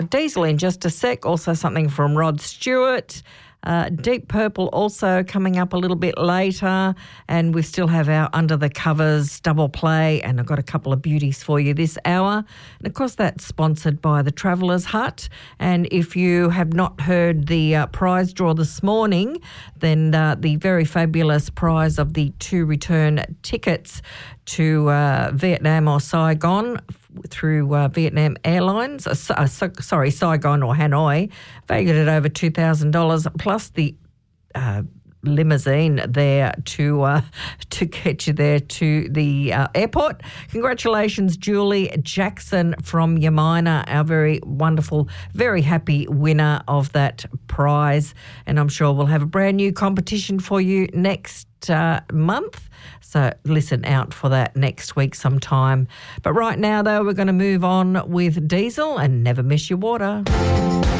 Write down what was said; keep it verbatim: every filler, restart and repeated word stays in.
Diesel in just a sec. Also something from Rod Stewart. Uh, Deep Purple also coming up a little bit later, and we still have our Under the Covers double play, and I've got a couple of beauties for you this hour. And of course that's sponsored by the Travellers Hut, and if you have not heard the uh, prize draw this morning, then uh, the very fabulous prize of the two return tickets to uh, Vietnam or Saigon through uh, Vietnam Airlines, uh, uh, sorry, Saigon or Hanoi, valued at over two thousand dollars, plus the uh, limousine there to uh, to get you there to the uh, airport. Congratulations, Julie Jackson from Yamina, our very wonderful, very happy winner of that prize. And I'm sure we'll have a brand new competition for you next uh, month. So listen out for that next week sometime. But right now, though, we're going to move on with Diesel and Never Miss Your Water.